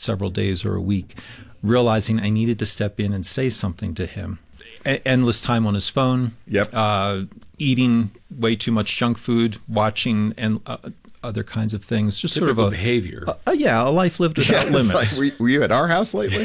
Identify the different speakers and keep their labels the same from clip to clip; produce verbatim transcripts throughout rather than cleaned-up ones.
Speaker 1: several days or a week, realizing I needed to step in and say something to him. E- endless time on his phone,
Speaker 2: Yep.
Speaker 1: uh, eating way too much junk food, watching and uh, other kinds of things. Just
Speaker 3: Typical
Speaker 1: sort of a
Speaker 3: behavior.
Speaker 1: Uh, yeah, a life lived without
Speaker 2: It's
Speaker 1: limits.
Speaker 2: like, were, were you at our house lately?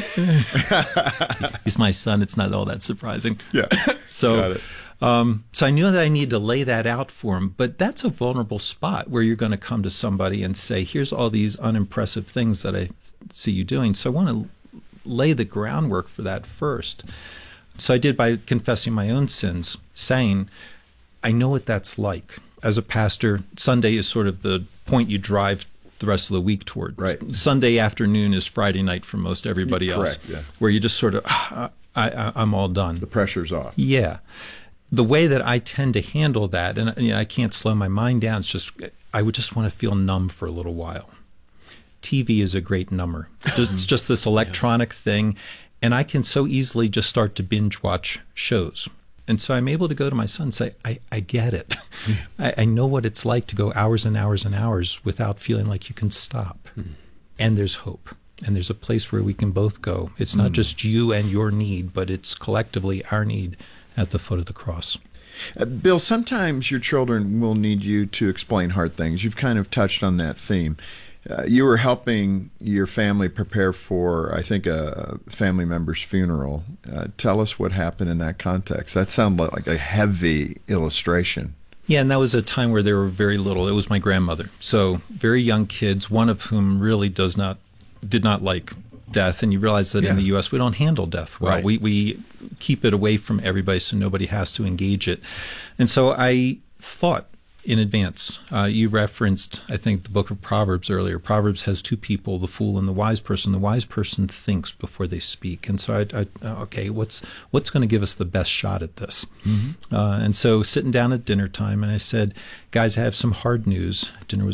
Speaker 1: He's my son. It's not all that surprising.
Speaker 2: Yeah.
Speaker 1: So,
Speaker 2: Got it.
Speaker 1: um, so I knew that I needed to lay that out for him. But that's a vulnerable spot where you're going to come to somebody and say, "Here's all these unimpressive things that I see you doing." So I want to lay the groundwork for that first. So I did by confessing my own sins, saying, "I know what that's like." As a pastor, Sunday is sort of the point you drive the rest of the week toward.
Speaker 2: Right.
Speaker 1: Sunday afternoon is Friday night for most everybody else,
Speaker 2: Correct, yeah.
Speaker 1: where you just sort of, ah, I, I, I'm all done.
Speaker 2: The pressure's off.
Speaker 1: Yeah. The way that I tend to handle that, and you know, I can't slow my mind down, it's just, I would just want to feel numb for a little while. T V is a great number. It's just this electronic thing, and I can so easily just start to binge watch shows. And so I'm able to go to my son and say, I, I get it. I, I know what it's like to go hours and hours and hours without feeling like you can stop. Mm. And there's hope. And there's a place where we can both go. It's not mm. just you and your need, but it's collectively our need at the foot of the cross.
Speaker 2: Uh, Bill, sometimes your children will need you to explain hard things. You've kind of touched on that theme. Uh, you were helping your family prepare for, I think, a family member's funeral. Uh, tell us what happened in that context. That sounded like a heavy illustration.
Speaker 1: Yeah, and that was a time where they were very little. It was my grandmother. So very young kids, one of whom really does not, did not like death. And you realize that
Speaker 2: Yeah.
Speaker 1: in the U S we don't handle death well.
Speaker 2: Right.
Speaker 1: We, we keep it away from everybody so nobody has to engage it. And so I thought in advance. Uh, you referenced, I think, the book of Proverbs earlier. Proverbs has two people, the fool and the wise person. The wise person thinks before they speak. And so I, I okay, what's what's going to give us the best shot at this? Mm-hmm. Uh, and so sitting down at dinner time, and I said, guys, I have some hard news. Dinner was